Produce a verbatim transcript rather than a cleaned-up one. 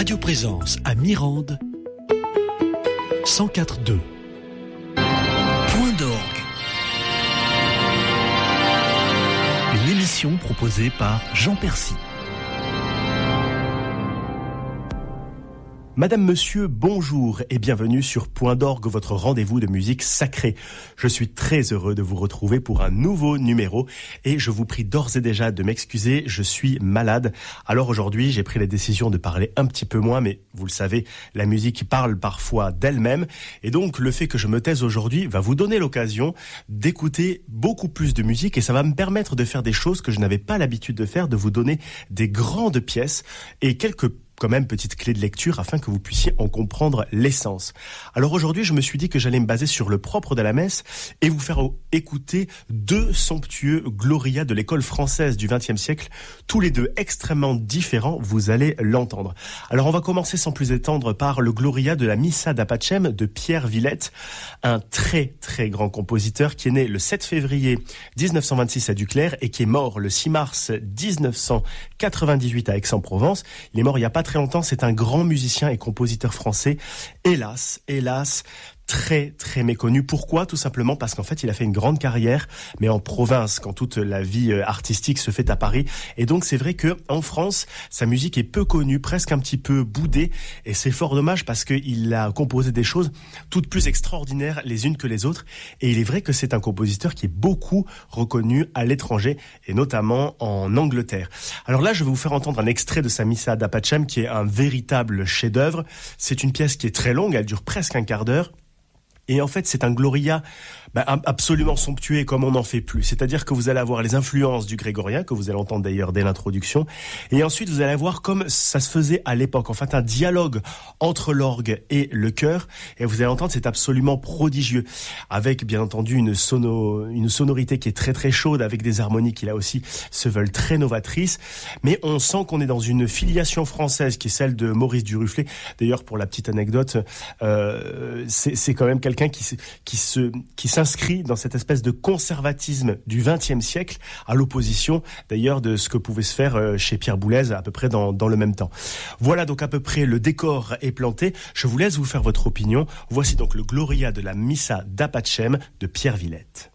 Radio Présence à Mirande, cent quatre virgule deux. Point d'orgue. Une émission proposée par Jean Percy. Madame, Monsieur, bonjour et bienvenue sur Point d'orgue, votre rendez-vous de musique sacrée. Je suis très heureux de vous retrouver pour un nouveau numéro et je vous prie d'ores et déjà de m'excuser, je suis malade. Alors aujourd'hui, j'ai pris la décision de parler un petit peu moins, mais vous le savez, la musique parle parfois d'elle-même et donc le fait que je me taise aujourd'hui va vous donner l'occasion d'écouter beaucoup plus de musique et ça va me permettre de faire des choses que je n'avais pas l'habitude de faire, de vous donner des grandes pièces et quelques quand même petite clé de lecture afin que vous puissiez en comprendre l'essence. Alors aujourd'hui, je me suis dit que j'allais me baser sur le propre de la messe et vous faire écouter deux somptueux Gloria de l'école française du vingtième siècle, tous les deux extrêmement différents, vous allez l'entendre. Alors on va commencer sans plus étendre par le Gloria de la Missa da Pacem de Pierre Villette, un très très grand compositeur qui est né le sept février dix-neuf cent vingt-six à Duclair et qui est mort le six mars dix-neuf cent quatre-vingt-dix-huit à Aix-en-Provence. Il est mort il y a pas très longtemps, c'est un grand musicien et compositeur français. Hélas, hélas, très très méconnu. Pourquoi ? Tout simplement parce qu'en fait il a fait une grande carrière mais en province quand toute la vie artistique se fait à Paris et donc c'est vrai que en France sa musique est peu connue, presque un petit peu boudée et c'est fort dommage parce qu'il a composé des choses toutes plus extraordinaires les unes que les autres et il est vrai que c'est un compositeur qui est beaucoup reconnu à l'étranger et notamment en Angleterre. Alors là je vais vous faire entendre un extrait de sa Missa da Pacem qui est un véritable chef-d'œuvre. C'est une pièce qui est très longue, elle dure presque un quart d'heure. Et en fait, c'est un Gloria bah, absolument somptueux comme on n'en fait plus. C'est-à-dire que vous allez avoir les influences du grégorien, que vous allez entendre d'ailleurs dès l'introduction. Et ensuite, vous allez avoir comme ça se faisait à l'époque, en fait, un dialogue entre l'orgue et le chœur. Et vous allez entendre, c'est absolument prodigieux. Avec, bien entendu, une, sono, une sonorité qui est très très chaude, avec des harmonies qui, là aussi, se veulent très novatrices. Mais on sent qu'on est dans une filiation française qui est celle de Maurice Duruflé. D'ailleurs, pour la petite anecdote, euh, c'est, c'est quand même quelqu'un quelqu'un qui, qui, se, qui s'inscrit dans cette espèce de conservatisme du vingtième siècle, à l'opposition d'ailleurs de ce que pouvait se faire chez Pierre Boulez à peu près dans, dans le même temps. Voilà donc à peu près le décor est planté. Je vous laisse vous faire votre opinion. Voici donc le Gloria de la Missa da Pacem de Pierre Villette.